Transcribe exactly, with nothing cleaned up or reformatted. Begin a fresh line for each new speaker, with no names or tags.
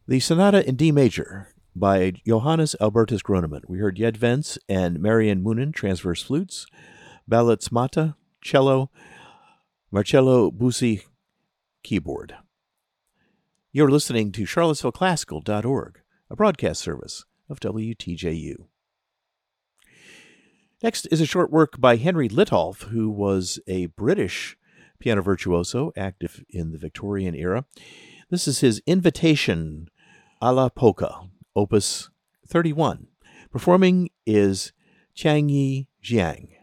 The Sonata in D major by Johannes Albertus Gronemann. We heard Jed Vence and Marian Moonen, transverse flutes, Ballets Mata, cello, Marcello Busi, keyboard. You're listening to Charlottesville Classical dot org, a broadcast service of W T J U. Next is a short work by Henry Litolf, who was a British piano virtuoso active in the Victorian era. This is his Invitation alla Polka, Opus thirty-one. Performing is Changyi Jiang.